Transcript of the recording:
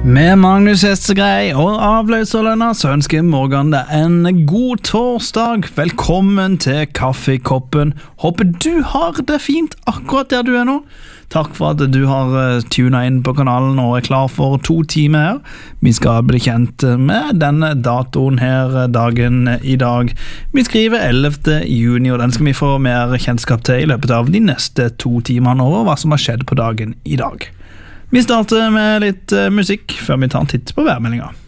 Med Magnus Hestegrei og avløserlønna så ønsker Morgan deg en god torsdag. Velkommen til Kaffekoppen. Håper du har det fint akkurat der du er nå. Takk for at du har tunet inn på kanalen og er klar for 2 timer her. Vi skal bli kjent med denne datoen her, dagen i dag. Vi skriver 11. juni, og den skal vi få mer kjennskap til i løpet av de neste 2 timene over hva som har skjedd på dagen i dag. Vi starter med litt musikk før vi tar en titt på værmeldinga.